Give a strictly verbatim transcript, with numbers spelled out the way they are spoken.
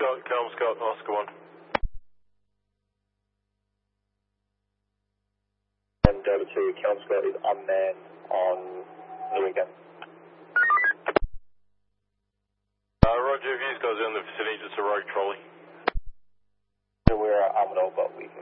Scott, Calm Scott, Oscar one. And over to Calm Scott is unmanned on the weekend. Uh, Roger, if you guys are in the vicinity, just a rogue trolley. So we're armed all, but we can